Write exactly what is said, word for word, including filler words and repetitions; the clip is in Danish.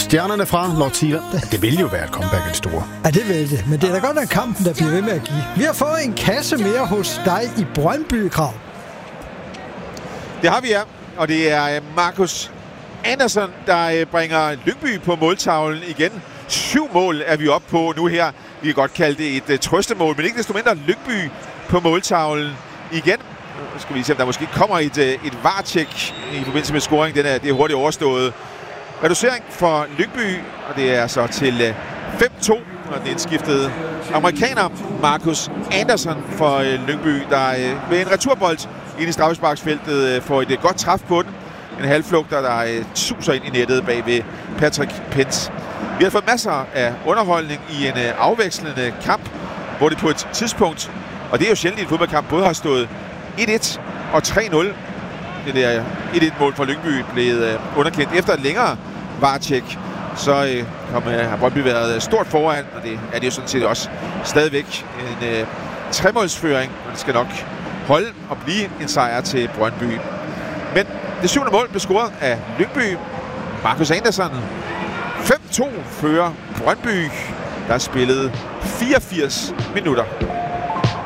Stjernerne fra Nordsjælland, det vil jo være et comeback en store. Ja, det vil det. Men det er da godt, at kampen, der bliver ved med at give. Vi har fået en kasse mere hos dig i Brøndby, Krav. Det har vi, ja. Og det er Marcus Andersson, der bringer Lyngby på måltavlen igen. Syv mål er vi oppe på nu her. Vi kan godt kalde det et uh, trøstemål, men ikke desto mindre Lyngby på måltavlen igen. Nu skal vi se, om der måske kommer et, uh, et VAR-tjek i forbindelse med scoring. Den er, det er hurtigt overstået. Reducering for Lyngby, og det er så til uh, fem to. Og den indskiftede amerikaner Marcus Andersson for uh, Lyngby, der uh, med en returbold ind i straffesparksfeltet uh, får et uh, godt træf på den. En halvflugter, der uh, suser ind i nettet bag ved Patrick Pence. Vi har fået masser af underholdning i en uh, afvekslende kamp, hvor det på et tidspunkt, og det er jo sjældent i en fodboldkamp, både har stået et et og tre nul. Det der et et-mål for Lyngby blev uh, underkendt efter et længere VAR-tjek. Så uh, kom, uh, har Brøndby været stort foran, og det er det jo sådan set også stadigvæk en uh, tremålsføring, og det skal nok holde og blive en sejr til Brøndby. Men det syvende mål blev scoret af Lyngby. Marcus Andersson. fem to fører Brøndby, der spillede fireogfirs minutter.